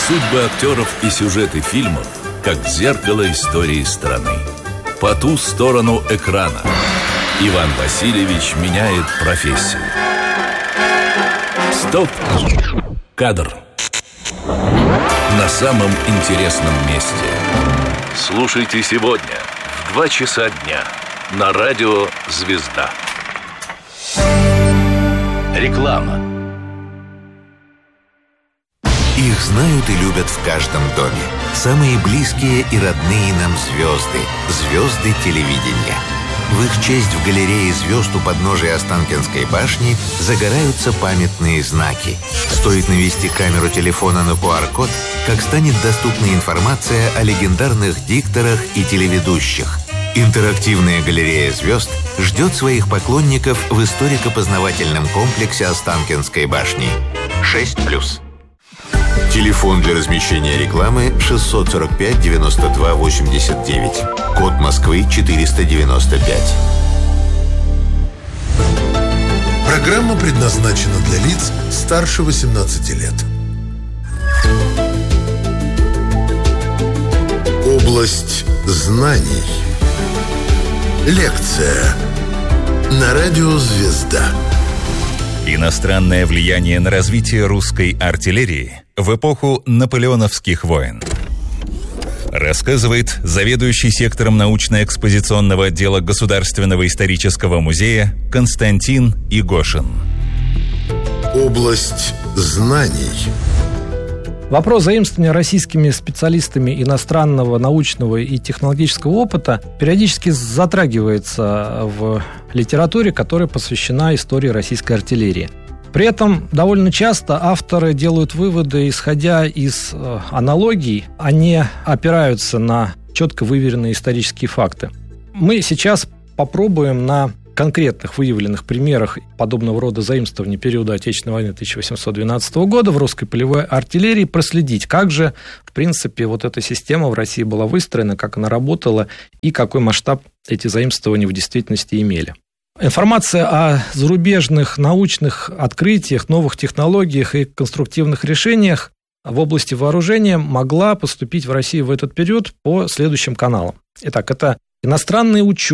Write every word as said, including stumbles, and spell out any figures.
Судьбы актеров и сюжеты фильмов, как зеркало истории страны. По ту сторону экрана. Иван Васильевич меняет профессию. Стоп! Кадр. На самом интересном месте. Слушайте сегодня в два часа дня на радио «Звезда». Реклама. Их знают и любят в каждом доме. Самые близкие и родные нам звезды. Звезды телевидения. В их честь в галерее звезд у подножия Останкинской башни загораются памятные знаки. Стоит навести камеру телефона на ку ар код, как станет доступна информация о легендарных дикторах и телеведущих. Интерактивная галерея звезд ждет своих поклонников в историко-познавательном комплексе Останкинской башни. шесть плюс. Телефон для размещения рекламы шестьсот сорок пять девяносто два восемьдесят девять. Код Москвы четыреста девяносто пять. Программа предназначена для лиц старше восемнадцати лет. Область знаний. Лекция на радио «Звезда». Иностранное влияние на развитие русской артиллерии в эпоху наполеоновских войн. Рассказывает заведующий сектором научно-экспозиционного отдела Государственного исторического музея Константин Игошин. Область знаний. Вопрос заимствования российскими специалистами иностранного научного и технологического опыта периодически затрагивается в литературе, которая посвящена истории российской артиллерии. При этом довольно часто авторы делают выводы, исходя из э, аналогий, а не опираются на четко выверенные исторические факты. Мы сейчас попробуем на конкретных выявленных примерах подобного рода заимствований периода Отечественной войны тысяча восемьсот двенадцатого года в русской полевой артиллерии проследить, как же, в принципе, вот эта система в России была выстроена, как она работала и какой масштаб эти заимствования в действительности имели. Информация о зарубежных научных открытиях, новых технологиях и конструктивных решениях в области вооружения могла поступить в Россию в этот период по следующим каналам. Итак, это иностранные ученые,